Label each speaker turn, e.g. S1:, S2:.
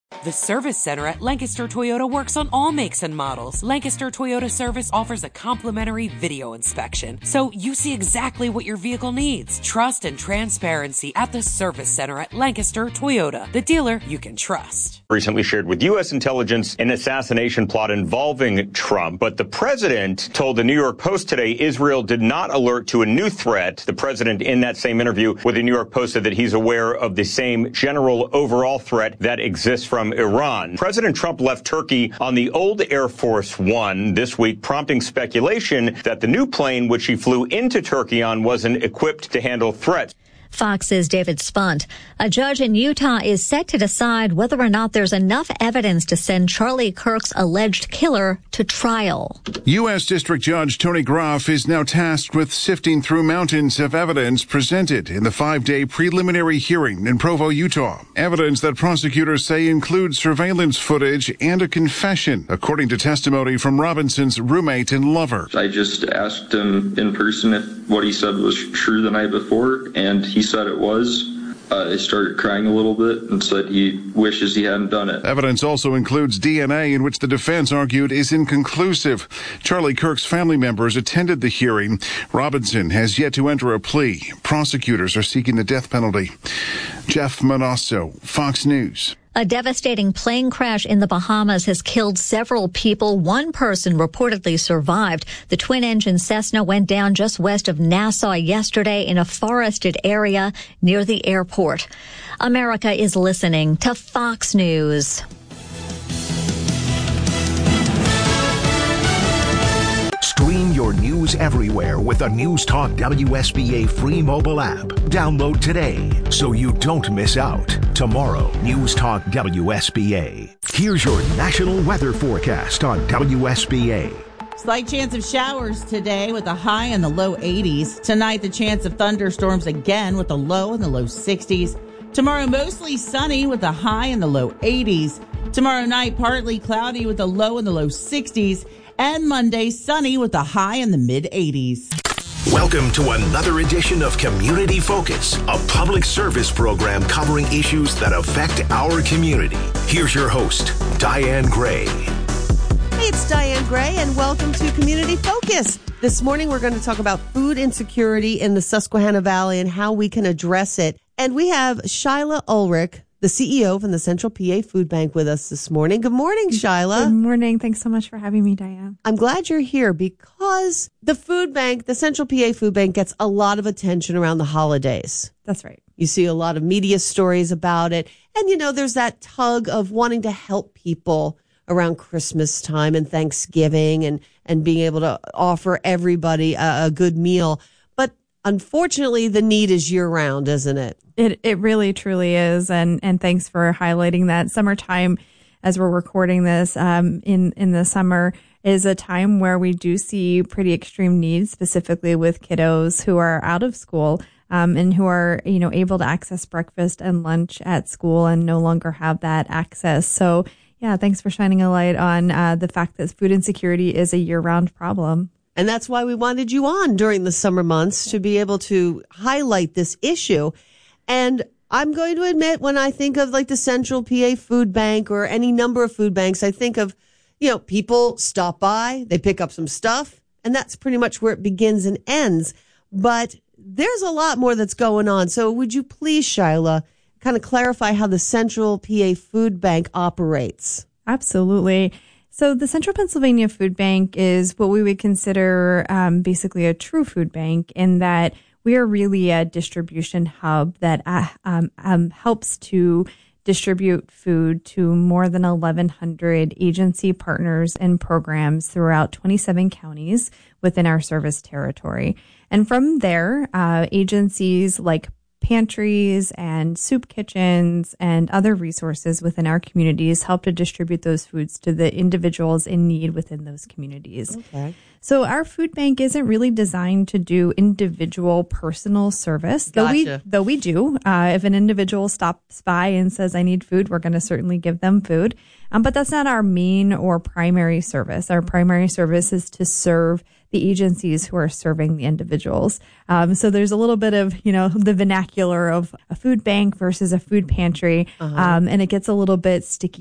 S1: The Service Center at Lancaster Toyota works on all makes and models. Lancaster Toyota Service offers a complimentary video inspection, so you see exactly what your vehicle needs. Trust and transparency at the Service Center at Lancaster Toyota, the dealer you can trust.
S2: Recently shared with U.S. intelligence an assassination plot involving Trump, but the president told the New York Post today Israel did not alert to a new threat. The president, in that same interview with the New York Post, said that he's aware of the same general overall threat that exists from Iran. President Trump left Turkey on the old Air Force One this week, prompting speculation that the new plane which he flew into Turkey on wasn't equipped to handle threats.
S3: Fox's David Spunt. A judge in Utah is set to decide whether or not there's enough evidence to send Charlie Kirk's alleged killer to trial.
S4: U.S. District Judge Tony Groff is now tasked with sifting through mountains of evidence presented in the 5-day preliminary hearing in Provo, Utah. Evidence that prosecutors say includes surveillance footage and a confession, according to testimony from Robinson's roommate and lover.
S5: I just asked him in person if what he said was true the night before, and he said it was. He started crying a little bit and said he wishes he hadn't done it.
S4: Evidence also includes DNA, in which the defense argued is inconclusive. Charlie Kirk's family members attended the hearing. Robinson has yet to enter a plea. Prosecutors are seeking the death penalty. Jeff Manasso, Fox News.
S3: A devastating plane crash in the Bahamas has killed several people. One person reportedly survived. The twin-engine Cessna went down just west of Nassau yesterday in a forested area near the airport. America is listening to Fox News.
S6: Stream your news everywhere with the News Talk WSBA free mobile app. Download today so you don't miss out. Tomorrow, News Talk WSBA. Here's your national weather forecast on WSBA.
S7: Slight chance of showers today with a high in the low 80s. Tonight, the chance of thunderstorms again with a low in the low 60s. Tomorrow, mostly sunny with a high in the low 80s. Tomorrow night, partly cloudy with a low in the low 60s. And Monday, sunny with a high in the mid-80s.
S6: Welcome to another edition of Community Focus, a public service program covering issues that affect our community. Here's your host, Diane Gray.
S8: Hey, it's Diane Gray, and welcome to Community Focus. This morning, we're going to talk about food insecurity in the Susquehanna Valley and how we can address it. And we have Shyla Ulrich, the CEO from the Central PA Food Bank, with us this morning. Good morning, Shyla.
S9: Good morning. Thanks so much for having me, Diane.
S8: I'm glad you're here because the food bank, the Central PA Food Bank, gets a lot of attention around the holidays.
S9: That's right.
S8: You see a lot of media stories about it. And, you know, there's that tug of wanting to help people around Christmas time and Thanksgiving and being able to offer everybody a good meal. But unfortunately, the need is year-round, isn't it?
S9: It really, truly is. And thanks for highlighting that. Summertime, as we're recording this in the summer, is a time where we do see pretty extreme needs, specifically with kiddos who are out of school and who are, able to access breakfast and lunch at school and no longer have that access. So, yeah, thanks for shining a light on the fact that food insecurity is a year-round problem.
S8: And that's why we wanted you on during the summer months, to be able to highlight this issue. And I'm going to admit, when I think of like the Central PA Food Bank or any number of food banks, I think of, people stop by, they pick up some stuff, and that's pretty much where it begins and ends. But there's a lot more that's going on. So would you please, Shyla, kind of clarify how the Central PA Food Bank operates?
S9: Absolutely. So the Central Pennsylvania Food Bank is what we would consider basically a true food bank, in that we are really a distribution hub that helps to distribute food to more than 1,100 agency partners and programs throughout 27 counties within our service territory. And from there, agencies like pantries and soup kitchens and other resources within our communities help to distribute those foods to the individuals in need within those communities.
S8: Okay.
S9: So our food bank isn't really designed to do individual personal service,
S8: Gotcha.
S9: though we do. If an individual stops by and says, I need food, we're going to certainly give them food. But that's not our main or primary service. Our primary service is to serve the agencies who are serving the individuals. So there's a little bit of, the vernacular of a food bank versus a food pantry. And it gets a little bit sticky